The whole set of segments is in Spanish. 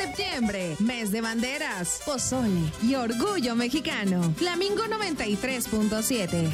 septiembre, mes de banderas, pozole y orgullo mexicano. Flamingo 93.7.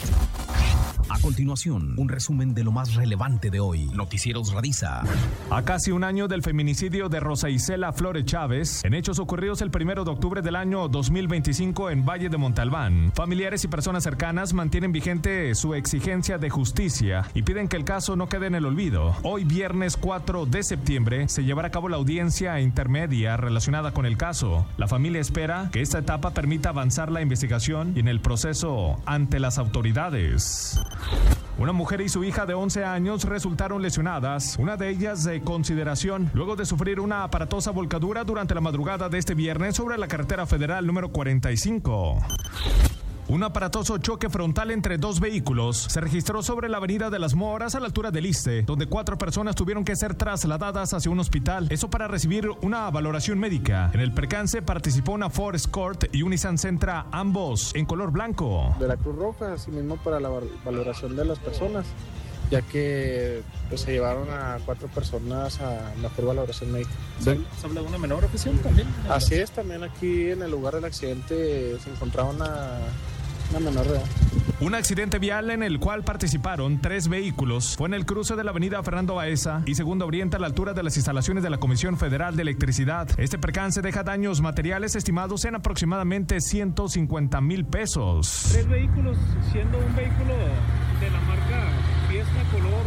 A continuación, un resumen de lo más relevante de hoy. Noticieros Radiza. A casi un año del feminicidio de Rosa Isela Flores Chávez, en hechos ocurridos el 1 de octubre del año 2025 en Valle de Montalbán, familiares y personas cercanas mantienen vigente su exigencia de justicia y piden que el caso no quede en el olvido. Hoy, viernes 4 de septiembre, se llevará a cabo la audiencia intermedia relacionada con el caso. La familia espera que esta etapa permita avanzar la investigación y en el proceso ante las autoridades. Una mujer y su hija de 11 años resultaron lesionadas, una de ellas de consideración, luego de sufrir una aparatosa volcadura durante la madrugada de este viernes sobre la carretera federal número 45. Un aparatoso choque frontal entre dos vehículos se registró sobre la avenida de las Moras a la altura del Iste, donde 4 personas tuvieron que ser trasladadas hacia un hospital, eso para recibir una valoración médica. En el percance participó una Ford Escort y un Nissan Sentra, ambos en color blanco. De la Cruz Roja, así mismo para la valoración de las personas, ya que pues, se llevaron a 4 personas a mejor valoración médica. ¿Se habla de una menor oficial también? Así es, también aquí en el lugar del accidente se encontraba una menor de edad. Un accidente vial en el cual participaron 3 vehículos fue en el cruce de la avenida Fernando Baeza y Segundo Oriente a la altura de las instalaciones de la Comisión Federal de Electricidad. Este percance deja daños materiales estimados en aproximadamente 150,000 pesos. 3 vehículos, siendo un vehículo de la marca Fiesta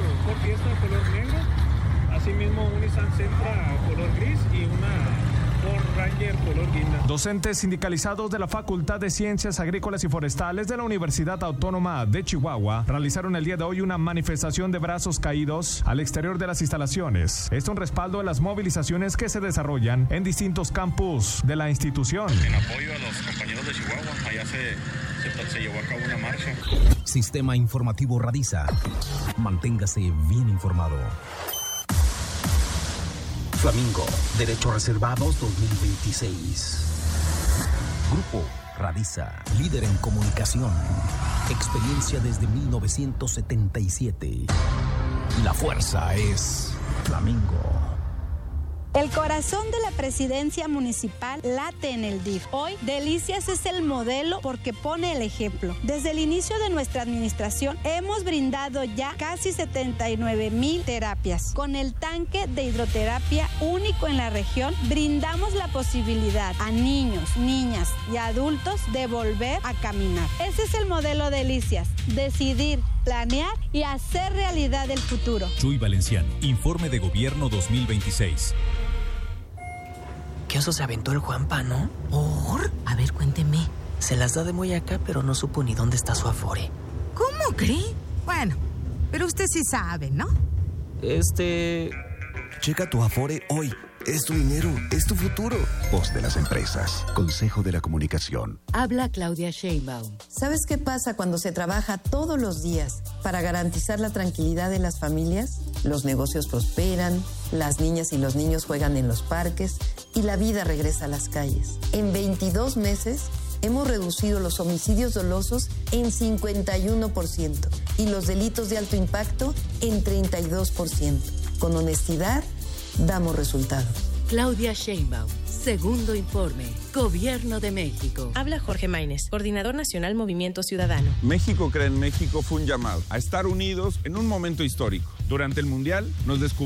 color negro, asimismo un Nissan Sentra color gris y una Ford Ranger color guinda. Docentes sindicalizados de la Facultad de Ciencias Agrícolas y Forestales de la Universidad Autónoma de Chihuahua realizaron el día de hoy una manifestación de brazos caídos al exterior de las instalaciones. Esto en respaldo a las movilizaciones que se desarrollan en distintos campus de la institución. En apoyo a los compañeros de Chihuahua, allá se llevó a cabo una marcha. Sistema Informativo Radiza. Manténgase bien informado. Flamingo, Derechos Reservados 2026. Grupo Radiza, líder en comunicación. Experiencia desde 1977. La fuerza es Flamingo. El corazón de la presidencia municipal late en el DIF. Hoy, Delicias es el modelo porque pone el ejemplo. Desde el inicio de nuestra administración, hemos brindado ya casi 79,000 terapias. Con el tanque de hidroterapia único en la región, brindamos la posibilidad a niños, niñas y adultos de volver a caminar. Ese es el modelo Delicias. Decidir, planear y hacer realidad el futuro. Chuy Valenciano, Informe de Gobierno 2026. ¿Qué oso se aventó el Juanpa, no? ¿Por? A ver, cuénteme. Se las da de muy acá, pero no supo ni dónde está su Afore. ¿Cómo cree? Bueno, pero usted sí sabe, ¿no? Checa tu Afore hoy. Es tu dinero, es tu futuro. Voz de las empresas. Consejo de la Comunicación. Habla Claudia Sheinbaum. ¿Sabes qué pasa cuando se trabaja todos los días para garantizar la tranquilidad de las familias? Los negocios prosperan, las niñas y los niños juegan en los parques y la vida regresa a las calles. En 22 meses hemos reducido los homicidios dolosos en 51% y los delitos de alto impacto en 32%. Con honestidad, damos resultados. Claudia Sheinbaum, segundo informe, Gobierno de México. Habla Jorge Maínez, Coordinador Nacional Movimiento Ciudadano. México cree en México fue un llamado a estar unidos en un momento histórico. Durante el Mundial nos descubrimos